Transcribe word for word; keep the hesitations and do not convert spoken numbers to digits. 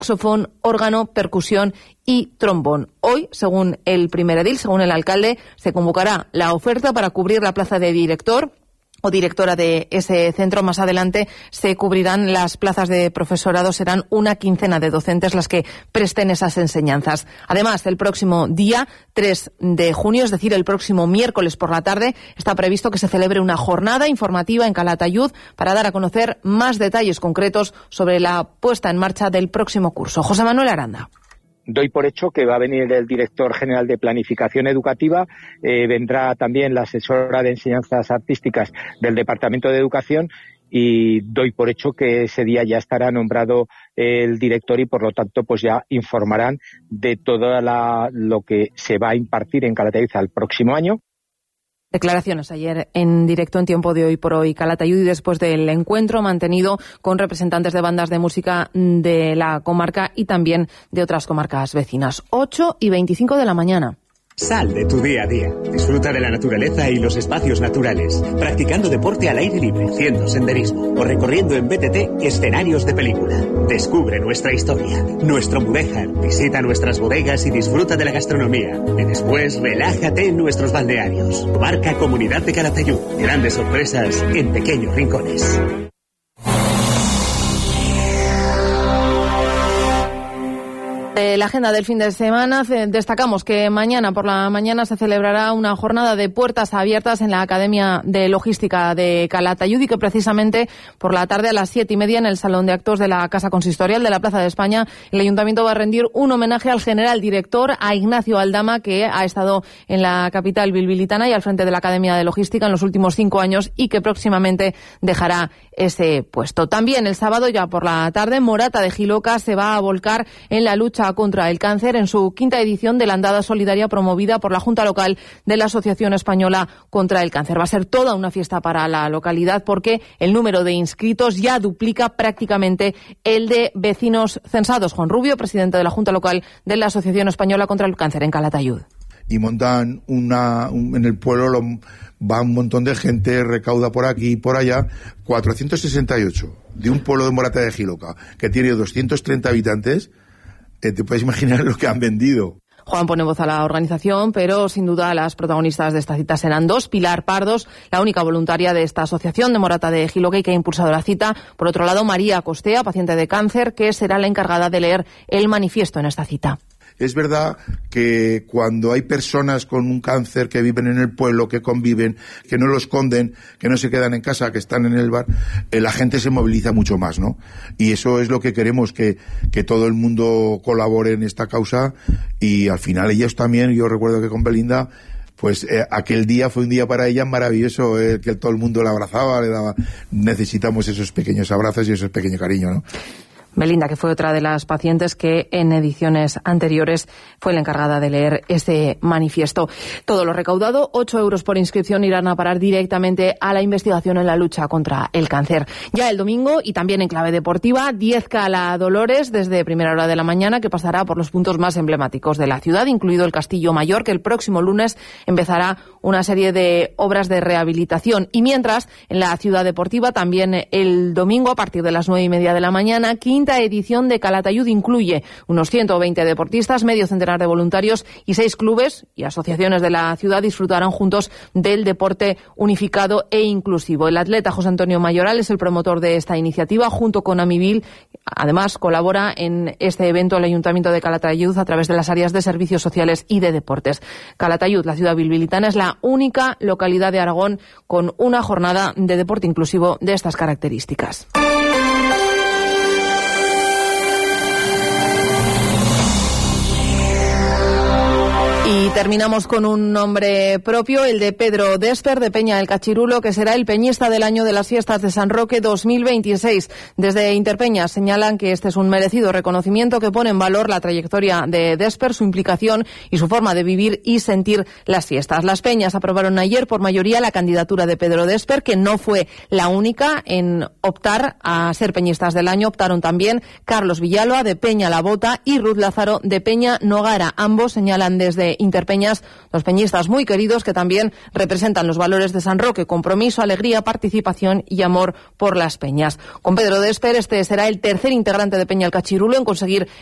saxofón, órgano, percusión y trombón. Hoy, según el primer edil, según el alcalde, se convocará la oferta para cubrir la plaza de director o directora de ese centro. Más adelante se cubrirán las plazas de profesorado. Serán una quincena de docentes las que presten esas enseñanzas. Además, el próximo día tres de junio, es decir, el próximo miércoles por la tarde, está previsto que se celebre una jornada informativa en Calatayud para dar a conocer más detalles concretos sobre la puesta en marcha del próximo curso. José Manuel Aranda. Doy por hecho que va a venir el director general de Planificación Educativa, eh, vendrá también la asesora de Enseñanzas Artísticas del Departamento de Educación y doy por hecho que ese día ya estará nombrado el director y por lo tanto pues ya informarán de todo la, lo que se va a impartir en Calatayud al próximo año. Declaraciones ayer en directo en Tiempo de Hoy por Hoy Calatayud y después del encuentro mantenido con representantes de bandas de música de la comarca y también de otras comarcas vecinas. ocho y veinticinco de la mañana. Sal de tu día a día. Disfruta de la naturaleza y los espacios naturales, practicando deporte al aire libre, haciendo senderismo o recorriendo en B T T escenarios de película. Descubre nuestra historia, nuestro Mudéjar, visita nuestras bodegas y disfruta de la gastronomía. Y después relájate en nuestros balnearios. Marca Comunidad de Calatayud. Grandes sorpresas en pequeños rincones. De la agenda del fin de semana destacamos que mañana por la mañana se celebrará una jornada de puertas abiertas en la Academia de Logística de Calatayud y que precisamente por la tarde a las siete y media en el Salón de Actos de la Casa Consistorial de la Plaza de España el Ayuntamiento va a rendir un homenaje al general director, a Ignacio Aldama, que ha estado en la capital bilbilitana y al frente de la Academia de Logística en los últimos cinco años y que próximamente dejará ese puesto. También el sábado ya por la tarde Morata de Jiloca se va a volcar en la lucha contra el cáncer en su quinta edición de la andada solidaria promovida por la Junta Local de la Asociación Española contra el Cáncer. Va a ser toda una fiesta para la localidad porque el número de inscritos ya duplica prácticamente el de vecinos censados. Juan Rubio, presidente de la Junta Local de la Asociación Española contra el Cáncer en Calatayud. Y montan una, un, en el pueblo lo, va un montón de gente, recauda por aquí y por allá, cuatrocientos sesenta y ocho de un pueblo de Morata de Jiloca que tiene doscientos treinta habitantes. Te puedes imaginar lo que han vendido. Juan pone voz a la organización, pero sin duda las protagonistas de esta cita serán dos. Pilar Pardos, la única voluntaria de esta asociación de Morata de Jiloca y que ha impulsado la cita. Por otro lado, María Costea, paciente de cáncer, que será la encargada de leer el manifiesto en esta cita. Es verdad que cuando hay personas con un cáncer que viven en el pueblo, que conviven, que no lo esconden, que no se quedan en casa, que están en el bar, eh, la gente se moviliza mucho más, ¿no? Y eso es lo que queremos, que, que todo el mundo colabore en esta causa y al final ellos también, yo recuerdo que con Belinda, pues eh, aquel día fue un día para ella maravilloso, eh, que todo el mundo la abrazaba, le daba, necesitamos esos pequeños abrazos y esos pequeños cariños, ¿no? Belinda, que fue otra de las pacientes que en ediciones anteriores fue la encargada de leer ese manifiesto. Todo lo recaudado, ocho euros por inscripción, irán a parar directamente a la investigación en la lucha contra el cáncer. Ya el domingo, y también en clave deportiva, diez Cala Dolores desde primera hora de la mañana, que pasará por los puntos más emblemáticos de la ciudad, incluido el Castillo Mayor, que el próximo lunes empezará una serie de obras de rehabilitación. Y mientras, en la ciudad deportiva, también el domingo, a partir de las nueve y media de la mañana, quinta edición de Calatayud incluye unos ciento veinte deportistas, medio centenar de voluntarios y seis clubes y asociaciones de la ciudad disfrutarán juntos del deporte unificado e inclusivo. El atleta José Antonio Mayoral es el promotor de esta iniciativa junto con Amibil. Además, colabora en este evento el Ayuntamiento de Calatayud a través de las áreas de servicios sociales y de deportes. Calatayud, la ciudad bilbilitana, es la única localidad de Aragón con una jornada de deporte inclusivo de estas características. Y terminamos con un nombre propio, el de Pedro Desper, de Peña del Cachirulo, que será el peñista del año de las fiestas de San Roque dos mil veintiséis. Desde Interpeña señalan que este es un merecido reconocimiento que pone en valor la trayectoria de Desper, su implicación y su forma de vivir y sentir las fiestas. Las peñas aprobaron ayer por mayoría la candidatura de Pedro Desper, que no fue la única en optar a ser peñistas del año. Optaron también Carlos Villalba, de Peña La Bota, y Ruth Lázaro, de Peña Nogara. Ambos señalan desde Interpeña Interpeñas, dos peñistas muy queridos que también representan los valores de San Roque: compromiso, alegría, participación y amor por las peñas. Con Pedro Desper, este será el tercer integrante de Peña el Cachirulo en conseguir